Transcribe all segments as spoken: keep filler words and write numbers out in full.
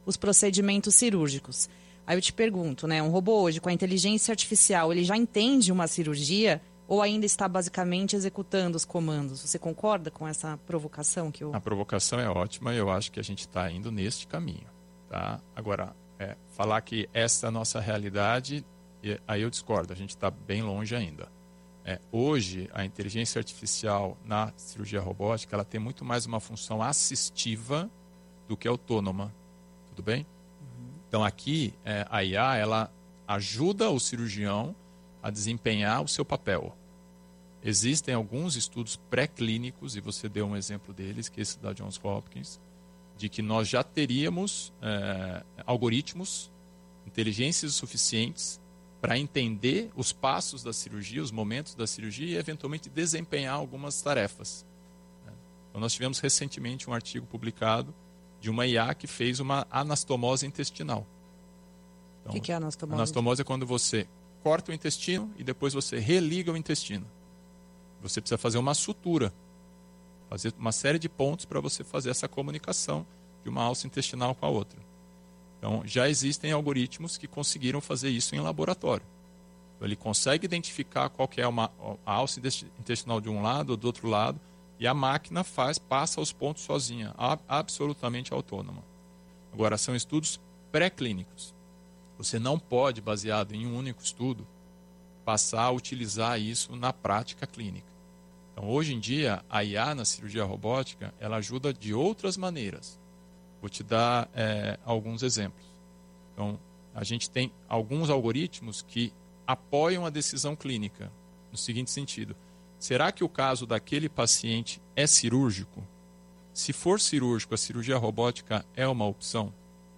os procedimentos cirúrgicos. Aí eu te pergunto, né, um robô hoje com a inteligência artificial, ele já entende uma cirurgia ou ainda está basicamente executando os comandos? Você concorda com essa provocação que eu... A provocação é ótima e eu acho que a gente está indo neste caminho. Tá? Agora, é, falar que essa é a nossa realidade, aí eu discordo, a gente está bem longe ainda. É, hoje, a inteligência artificial na cirurgia robótica, ela tem muito mais uma função assistiva do que autônoma. Tudo bem? Uhum. Então, aqui, é, a I A, ela ajuda o cirurgião a desempenhar o seu papel. Existem alguns estudos pré-clínicos, e você deu um exemplo deles, que é esse da Johns Hopkins, de que nós já teríamos é, algoritmos, inteligências suficientes para entender os passos da cirurgia, os momentos da cirurgia e, eventualmente, desempenhar algumas tarefas. Então, nós tivemos recentemente um artigo publicado de uma I A que fez uma anastomose intestinal. Então, o que, que é anastomose? Anastomose é quando você corta o intestino e depois você religa o intestino. Você precisa fazer uma sutura, fazer uma série de pontos para você fazer essa comunicação de uma alça intestinal com a outra. Então, já existem algoritmos que conseguiram fazer isso em laboratório. Então, ele consegue identificar qual que é uma, a alça intestinal de um lado ou do outro lado, e a máquina faz, passa os pontos sozinha, absolutamente autônoma. Agora, são estudos pré-clínicos. Você não pode, baseado em um único estudo, passar a utilizar isso na prática clínica. Então, hoje em dia, a I A na cirurgia robótica, ela ajuda de outras maneiras. Vou te dar é, alguns exemplos. Então, a gente tem alguns algoritmos que apoiam a decisão clínica, no seguinte sentido: será que o caso daquele paciente é cirúrgico? Se for cirúrgico, a cirurgia robótica é uma opção?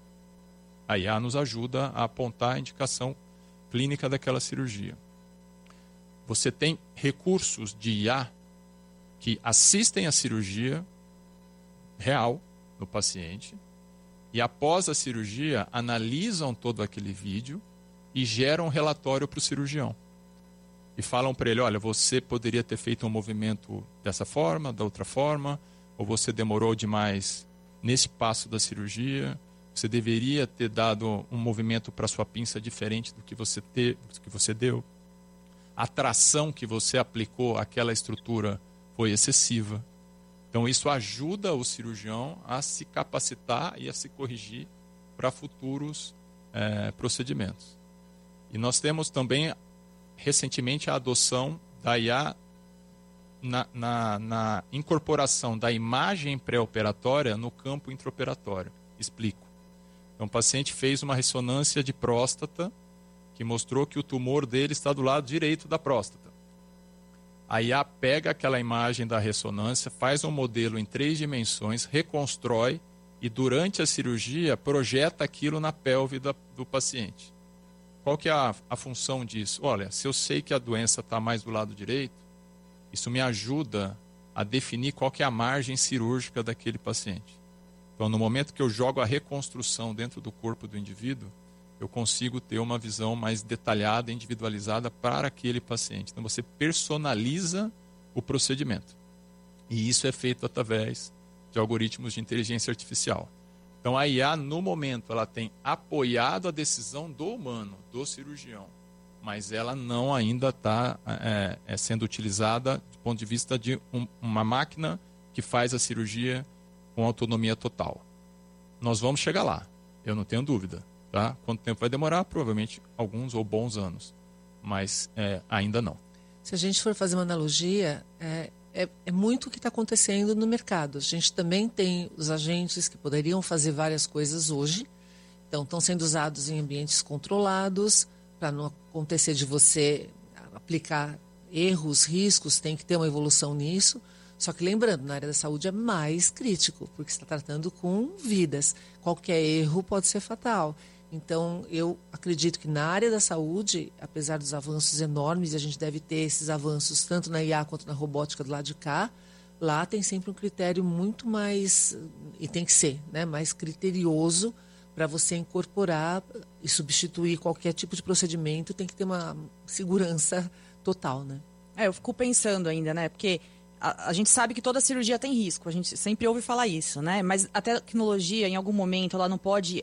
A I A nos ajuda a apontar a indicação clínica daquela cirurgia. Você tem recursos de I A que assistem a cirurgia real no paciente e, após a cirurgia, analisam todo aquele vídeo e geram um relatório para o cirurgião. E falam para ele: olha, você poderia ter feito um movimento dessa forma, da outra forma, ou você demorou demais nesse passo da cirurgia, você deveria ter dado um movimento para sua pinça diferente do que você, te, do que você deu. A tração que você aplicou àquela estrutura foi excessiva. Então, isso ajuda o cirurgião a se capacitar e a se corrigir para futuros é, procedimentos. E nós temos também, recentemente, a adoção da I A na, na, na incorporação da imagem pré-operatória no campo intraoperatório. Explico. Então, o paciente fez uma ressonância de próstata que mostrou que o tumor dele está do lado direito da próstata. A I A pega aquela imagem da ressonância, faz um modelo em três dimensões, reconstrói e, durante a cirurgia, projeta aquilo na pelve da, do paciente. Qual que é a, a função disso? Olha, se eu sei que a doença está mais do lado direito, isso me ajuda a definir qual que é a margem cirúrgica daquele paciente. Então, no momento que eu jogo a reconstrução dentro do corpo do indivíduo, eu consigo ter uma visão mais detalhada, individualizada para aquele paciente. Então, você personaliza o procedimento. E isso é feito através de algoritmos de inteligência artificial. Então, a I A, no momento, ela tem apoiado a decisão do humano, do cirurgião, mas ela não ainda está é, é, sendo utilizada do ponto de vista de um, uma máquina que faz a cirurgia com autonomia total. Nós vamos chegar lá, eu não tenho dúvida. Tá? Quanto tempo vai demorar? Provavelmente alguns ou bons anos, mas é, ainda não. Se a gente for fazer uma analogia, é, é, é muito o que está acontecendo no mercado. A gente também tem os agentes que poderiam fazer várias coisas hoje, então estão sendo usados em ambientes controlados, para não acontecer de você aplicar erros, riscos, tem que ter uma evolução nisso. Só que lembrando, na área da saúde é mais crítico, porque você está tratando com vidas. Qualquer erro pode ser fatal. Então, eu acredito que na área da saúde, apesar dos avanços enormes, a gente deve ter esses avanços tanto na I A quanto na robótica do lado de cá, lá tem sempre um critério muito mais, e tem que ser, né, mais criterioso para você incorporar e substituir qualquer tipo de procedimento, tem que ter uma segurança total, né? É, eu fico pensando ainda, né, porque a, a gente sabe que toda cirurgia tem risco, a gente sempre ouve falar isso, né, mas a tecnologia, em algum momento, ela não pode